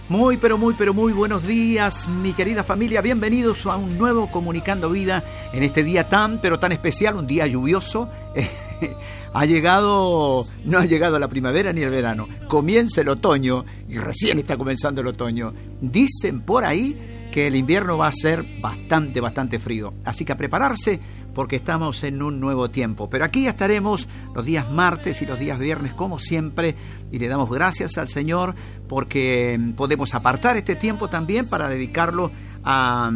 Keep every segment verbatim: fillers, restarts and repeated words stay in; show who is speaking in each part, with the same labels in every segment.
Speaker 1: Muy, pero muy, pero muy buenos días, mi querida familia. Bienvenidos a un nuevo Comunicando Vida en este día tan, pero tan especial, un día lluvioso. Ha llegado, no ha llegado la primavera ni el verano. Comienza el otoño y recién está comenzando el otoño. Dicen por ahí que el invierno va a ser bastante, bastante frío. Así que a prepararse porque estamos en un nuevo tiempo. Pero aquí estaremos los días martes y los días viernes como siempre y le damos gracias al Señor porque podemos apartar este tiempo también para dedicarlo a,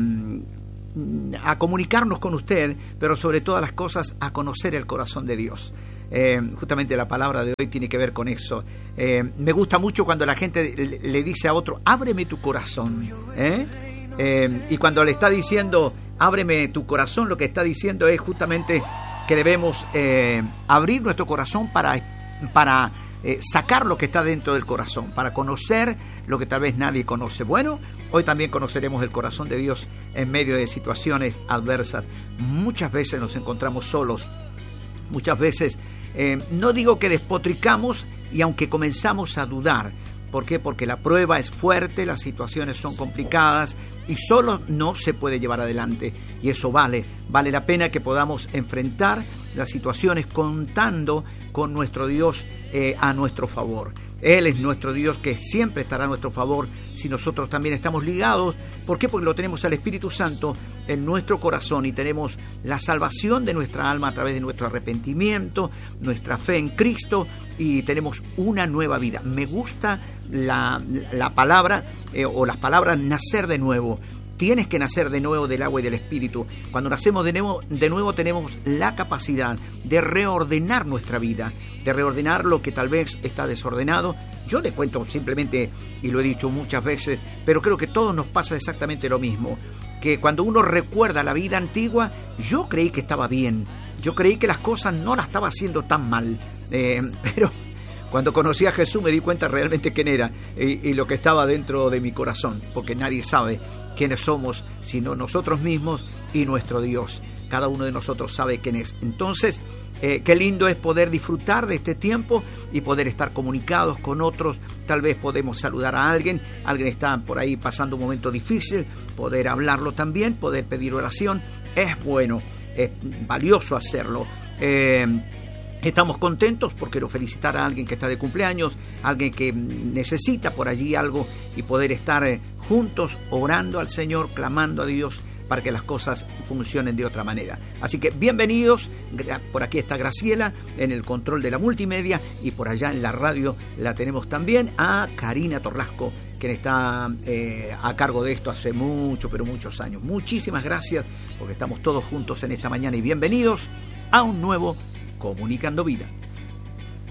Speaker 1: a comunicarnos con usted, pero sobre todas las cosas a conocer el corazón de Dios. Eh, justamente la palabra de hoy tiene que ver con eso. Eh, me gusta mucho cuando la gente le, le dice a otro, ábreme tu corazón, ¿eh? Eh, y cuando le está diciendo ábreme tu corazón, lo que está diciendo es justamente que debemos eh, abrir nuestro corazón para, para eh, sacar lo que está dentro del corazón, para conocer lo que tal vez nadie conoce. Bueno, hoy también conoceremos el corazón de Dios en medio de situaciones adversas. Muchas veces nos encontramos solos, muchas veces eh, no digo que despotricamos y aunque comenzamos a dudar. ¿Por qué? Porque la prueba es fuerte, las situaciones son complicadas y solo no se puede llevar adelante. Y eso vale, vale la pena que podamos enfrentar las situaciones contando con nuestro Dios eh, a nuestro favor. Él es nuestro Dios que siempre estará a nuestro favor si nosotros también estamos ligados. ¿Por qué? Porque lo tenemos al Espíritu Santo en nuestro corazón y tenemos la salvación de nuestra alma a través de nuestro arrepentimiento, nuestra fe en Cristo y tenemos una nueva vida. Me gusta la, la palabra eh, o las palabras nacer de nuevo. Tienes que nacer de nuevo del agua y del Espíritu. Cuando nacemos de nuevo, de nuevo tenemos la capacidad de reordenar nuestra vida, de reordenar lo que tal vez está desordenado. Yo le cuento simplemente, y lo he dicho muchas veces, pero creo que a todos nos pasa exactamente lo mismo, que cuando uno recuerda la vida antigua, yo creí que estaba bien, yo creí que las cosas no las estaba haciendo tan mal, eh, pero cuando conocí a Jesús me di cuenta realmente quién era y, y lo que estaba dentro de mi corazón, porque nadie sabe quiénes somos sino nosotros mismos y nuestro Dios. Cada uno de nosotros sabe quién es. Entonces, eh, qué lindo es poder disfrutar de este tiempo y poder estar comunicados con otros. Tal vez podemos saludar a alguien, alguien está por ahí pasando un momento difícil, poder hablarlo también, poder pedir oración. Es bueno, es valioso hacerlo. Eh, Estamos contentos porque quiero felicitar a alguien que está de cumpleaños, alguien que necesita por allí algo y poder estar juntos orando al Señor, clamando a Dios para que las cosas funcionen de otra manera. Así que bienvenidos, por aquí está Graciela en el control de la multimedia y por allá en la radio la tenemos también a Karina Torlasco, quien está eh, a cargo de esto hace mucho, pero muchos años. Muchísimas gracias porque estamos todos juntos en esta mañana y bienvenidos a un nuevo Comunicando Vida.